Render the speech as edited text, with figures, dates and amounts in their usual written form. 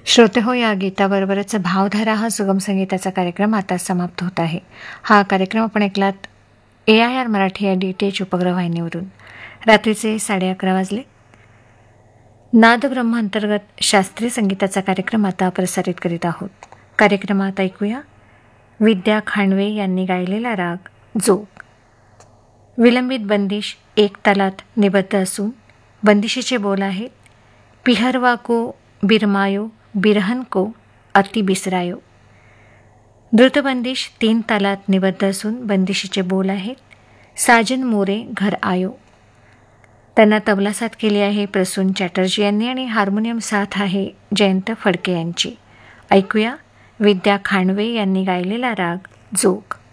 श्रोते हो, या गीताबरोबरच भावधारा हा सुगम संगीताचा कार्यक्रम आता समाप्त होत आहे. हा कार्यक्रम आपण ऐकलात AIR मराठी या DTH उपग्रह वाहिनीवरून. रात्रीचे 11:30 वाजले. नादब्रह्म अंतर्गत शास्त्रीय संगीताचा कार्यक्रम आता प्रसारित करीत आहोत. कार्यक्रमात ऐकूया विद्या खांडवे यांनी गायलेला राग जोग. विलंबित बंदिश एक तालात निबद्ध असून बंदिशीचे बोल आहेत पिहरवा को बिरमायो बिरहन को अति बिसरायो. द्रुतबंदिश 3 तालात निबद्ध असून बंदिशीचे बोल आहेत साजन मोरे घर आयो. त्यांना तबला साथ केली आहे प्रसून चॅटर्जी यांनी आणि हार्मोनियम साथ आहे जयंत फडके यांची. ऐकूया विद्या खांडवे यांनी गायलेला राग जोग.